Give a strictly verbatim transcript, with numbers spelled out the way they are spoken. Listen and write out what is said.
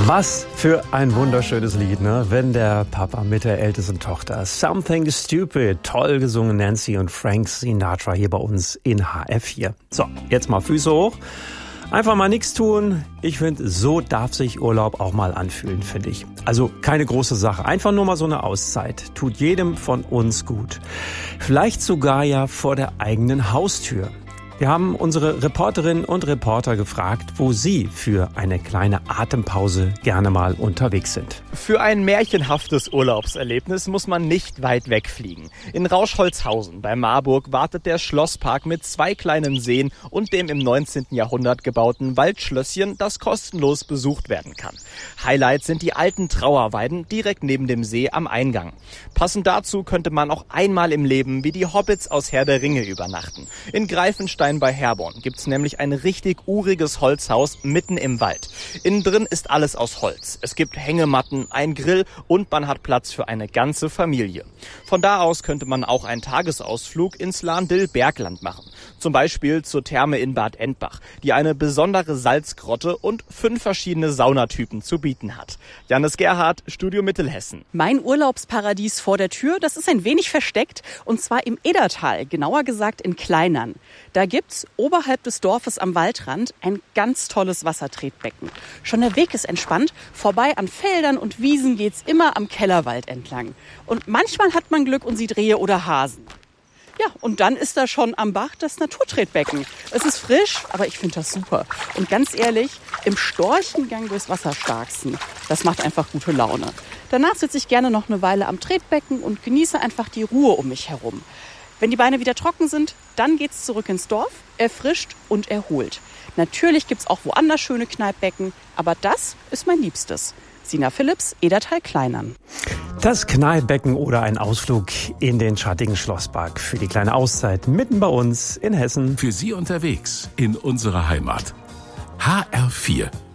Was für ein wunderschönes Lied, ne? Wenn der Papa mit der ältesten Tochter Something Stupid, toll gesungen, Nancy und Frank Sinatra hier bei uns in H F vier. So, jetzt mal Füße hoch. Einfach mal nichts tun. Ich finde, so darf sich Urlaub auch mal anfühlen, finde ich. Also keine große Sache. Einfach nur mal so eine Auszeit. Tut jedem von uns gut. Vielleicht sogar ja vor der eigenen Haustür. Wir haben unsere Reporterinnen und Reporter gefragt, wo sie für eine kleine Atempause gerne mal unterwegs sind. Für ein märchenhaftes Urlaubserlebnis muss man nicht weit wegfliegen. In Rauschholzhausen bei Marburg wartet der Schlosspark mit zwei kleinen Seen und dem im neunzehnten Jahrhundert gebauten Waldschlösschen, das kostenlos besucht werden kann. Highlights sind die alten Trauerweiden direkt neben dem See am Eingang. Passend dazu könnte man auch einmal im Leben wie die Hobbits aus Herr der Ringe übernachten. In Greifenstein bei Herborn gibt's nämlich ein richtig uriges Holzhaus mitten im Wald. Innen drin ist alles aus Holz. Es gibt Hängematten, ein Grill und man hat Platz für eine ganze Familie. Von da aus könnte man auch einen Tagesausflug ins Lahndill-Bergland machen. Zum Beispiel zur Therme in Bad Endbach, die eine besondere Salzgrotte und fünf verschiedene Saunatypen zu bieten hat. Jannis Gerhardt, Studio Mittelhessen. Mein Urlaubsparadies vor der Tür, das ist ein wenig versteckt, und zwar im Edertal, genauer gesagt in Kleinern. Da gibt's oberhalb des Dorfes am Waldrand ein ganz tolles Wassertretbecken. Schon der Weg ist entspannt, vorbei an Feldern und Wiesen geht's immer am Kellerwald entlang. Und manchmal hat man Glück und sieht Rehe oder Hasen. Ja, und dann ist da schon am Bach das Naturtretbecken. Es ist frisch, aber ich finde das super. Und ganz ehrlich, im Storchengang durchs Wasser starksten, das macht einfach gute Laune. Danach sitze ich gerne noch eine Weile am Tretbecken und genieße einfach die Ruhe um mich herum. Wenn die Beine wieder trocken sind, dann geht's zurück ins Dorf, erfrischt und erholt. Natürlich gibt's auch woanders schöne Kneippbecken, aber das ist mein Liebstes. Sina Philipps, Edertal Kleinern. Das Kneippbecken oder ein Ausflug in den schattigen Schlosspark für die kleine Auszeit mitten bei uns in Hessen. Für Sie unterwegs in unserer Heimat. H R vier